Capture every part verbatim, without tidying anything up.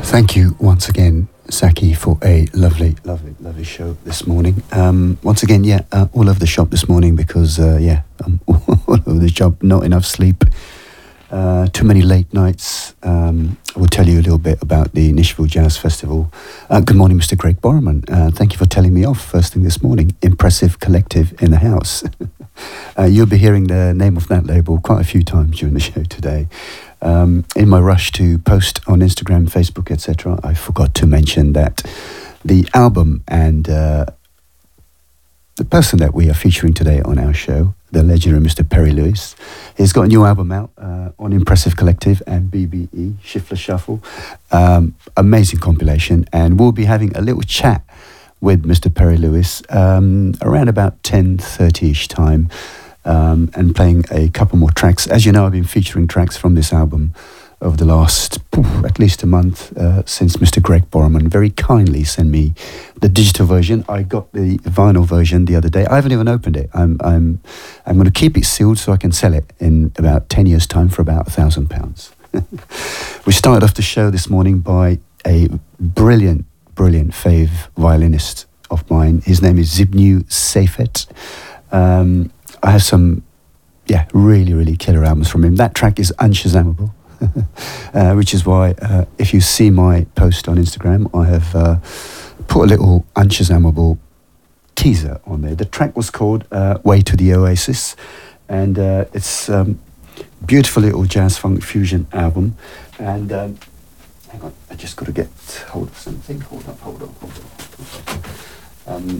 Thank you once again, Saki, for a lovely, lovely, lovely show this morning. Um, once again, yeah, uh, all over the shop this morning because, uh, yeah, I'm all over the shop, not enough sleep, uh, too many late nights. Um, I will tell you a little bit about the Nishville Jazz Festival. Uh, good morning, Mister Greg Borman. Uh, thank you for telling me off first thing this morning. Impressive Collective in the house. uh, you'll be hearing the name of that label quite a few times during the show today. Um, in my rush to post on Instagram, Facebook, et cetera, I forgot to mention that the album and uh, the person that we are featuring today on our show, the legendary Mister Perry Lewis, he's got a new album out uh, on Impressive Collective and B B E, Schiffler Shuffle. Um, amazing compilation, and we'll be having a little chat with Mister Perry Lewis um, around about ten thirty-ish time. Um, and playing a couple more tracks. As you know, I've been featuring tracks from this album over the last poof, at least a month uh, since Mister Greg Borman very kindly sent me the digital version. I got the vinyl version the other day. I haven't even opened it. I'm I'm I'm going to keep it sealed so I can sell it in about ten years' time for about a thousand pounds. We started off the show this morning by a brilliant, brilliant fave violinist of mine. His name is Zbigniew Seifert. Um, I have some, yeah, really, really killer albums from him. That track is unshazammable, uh, which is why uh, if you see my post on Instagram, I have uh, put a little unshazammable teaser on there. The track was called uh, Way to the Oasis, and uh, it's a um, beautiful little jazz funk fusion album. And um, hang on, I just got to get hold of something. Hold up, hold up, hold up. Hold up. Um,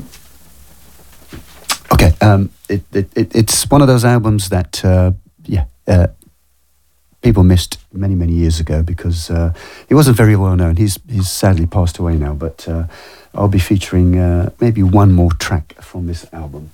Okay, um, it, it, it, it's one of those albums that, uh, yeah, uh, people missed many, many years ago because uh, he wasn't very well known. He's he's sadly passed away now, but uh, I'll be featuring uh, maybe one more track from this album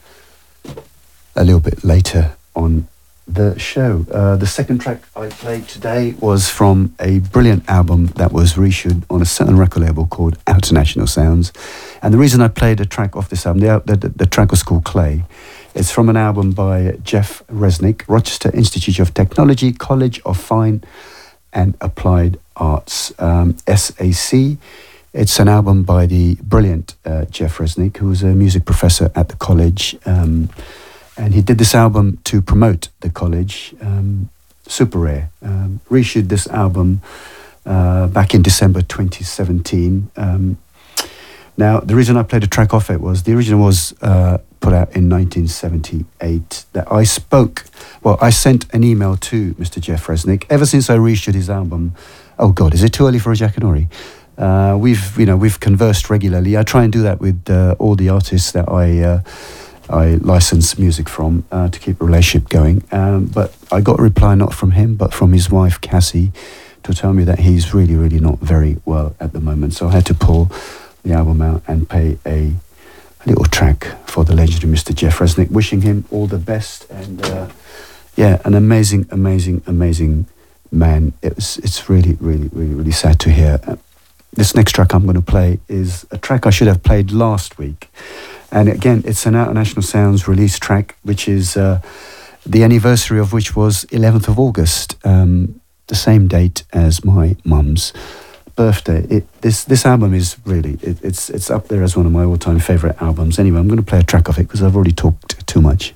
a little bit later on the show. Uh, the second track I played today was from a brilliant album that was reissued on a certain record label called International Sounds. And the reason I played a track off this album, the, the, the track was called Clay. It's from an album by Jeff Resnick, Rochester Institute of Technology, College of Fine and Applied Arts, um, S A C. It's an album by the brilliant uh, Jeff Resnick, who was a music professor at the college. Um, and he did this album to promote the college. Um, super rare. Um, reissued this album uh, back in December twenty seventeen. Um, Now, the reason I played a track off it was the original was uh, put out in nineteen seventy-eight. That I spoke, well, I sent an email to Mister Jeff Resnick ever since I reissued his album. Oh God, is it too early for a Jackanory? Uh, we've, you know, we've conversed regularly. I try and do that with uh, all the artists that I uh, I license music from uh, to keep a relationship going. Um, but I got a reply not from him, but from his wife Cassie, to tell me that he's really, really not very well at the moment. So I had to pull the album out and pay a, a little track for the legendary Mister Jeff Resnick, wishing him all the best. And uh, yeah, an amazing, amazing, amazing man. It's it's really, really, really, really sad to hear. Uh, this next track I'm going to play is a track I should have played last week, and again, it's an International Sounds release track, which is uh, the anniversary of which was eleventh of August, um, the same date as my mum's birthday. It, this this album is really it, it's it's up there as one of my all-time favorite albums. Anyway, I'm going to play a track of it because I've already talked too much.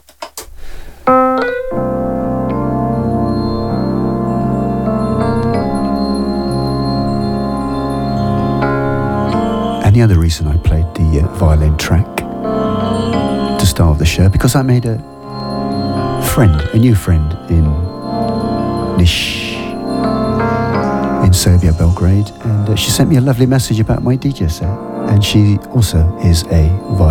And the other reason I played the uh, violin track to start the show, because I made a friend, a new friend in Niš, in Serbia, Belgrade, and uh, she sent me a lovely message about my D J set, and she also is a violin